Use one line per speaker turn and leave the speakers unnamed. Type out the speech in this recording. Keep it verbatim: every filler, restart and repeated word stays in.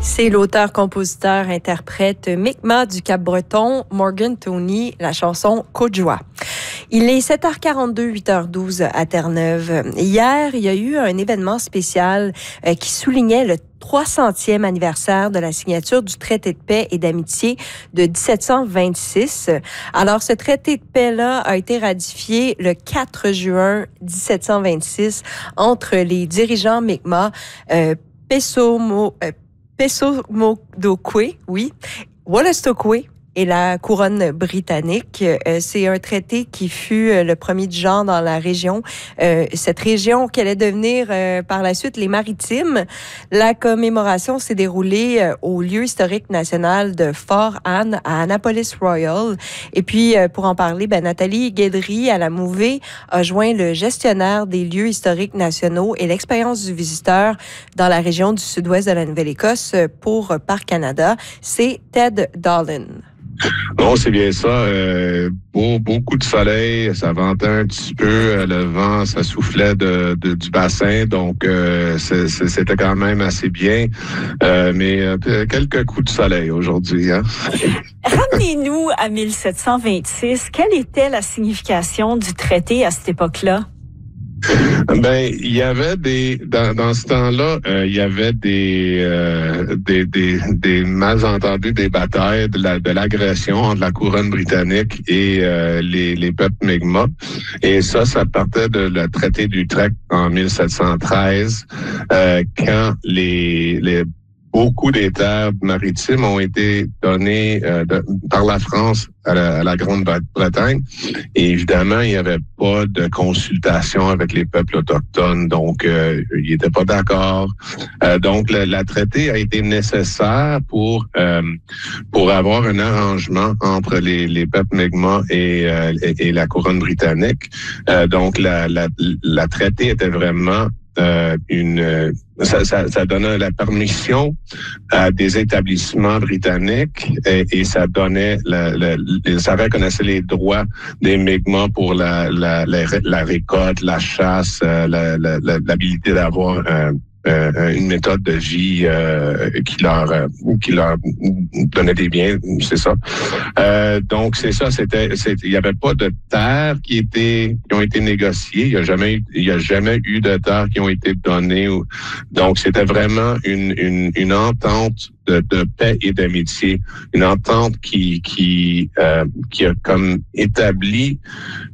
C'est l'auteur-compositeur-interprète Mi'kmaq du Cap-Breton, Morgan Tony, la chanson Côte-Joie. Il est sept heures quarante-deux, huit heures douze à Terre-Neuve. Hier, il y a eu un événement spécial euh, qui soulignait le trois centième anniversaire de la signature du traité de paix et d'amitié de dix-sept cent vingt-six. Alors, ce traité de paix-là a été ratifié le quatre juin dix-sept cent vingt-six entre les dirigeants Mi'kmaq, euh, Pesomo, euh, Pesomodokwe, oui, Wolastoqey et la couronne britannique. Euh, c'est un traité qui fut euh, le premier du genre dans la région. Euh, cette région qui allait devenir euh, par la suite les Maritimes. La commémoration s'est déroulée euh, au lieu historique national de Fort Anne à Annapolis Royal. Et puis, euh, pour en parler, ben, Nathalie Guédry à la Mouvée a joint le gestionnaire des lieux historiques nationaux et l'expérience du visiteur dans la région du sud-ouest de la Nouvelle-Écosse pour Parc Canada. C'est Ted Dolan.
Non, c'est bien ça. Euh, beau, beaucoup de soleil, ça ventait un petit peu, le vent, ça soufflait de, de du bassin, donc euh, c'est, c'est, c'était quand même assez bien. Euh, mais euh, quelques coups de soleil aujourd'hui. Hein?
Ramenez-nous à mille sept cent vingt-six. Quelle était la signification du traité à cette époque-là?
Ben, il y avait des dans, dans ce temps-là, euh, il y avait des, euh, des des des malentendus, des batailles, de la de l'agression entre la couronne britannique et euh, les les peuples Mi'kmaq. Et ça, ça partait de le traité d'Utrecht en mille sept cent treize, euh, quand les les beaucoup des terres maritimes ont été données euh, de, par la France à la, à la Grande-Bretagne. Et évidemment, il n'y avait pas de consultation avec les peuples autochtones, donc euh, ils n'étaient pas d'accord. Euh, donc, le, la traité a été nécessaire pour euh, pour avoir un arrangement entre les, les peuples Mi'kmaq et, euh, et, et la couronne britannique. Euh, donc, la, la, la traité était vraiment Euh, une ça, ça, ça donnait la permission à des établissements britanniques et, et ça donnait la, la, ça reconnaissait les droits des Mi'kmaq pour la, la, la, la récolte, la chasse, la, la, la, l'habilité d'avoir un Euh, une méthode de vie euh, qui leur euh, qui leur donnait des biens, c'est ça. Euh, donc c'est ça, c'était il y avait pas de terres qui étaient qui ont été négociées, il y a jamais il y a jamais eu de terres qui ont été données. Donc c'était vraiment une une une entente de, de paix et d'amitié, une entente qui qui euh, qui a comme établi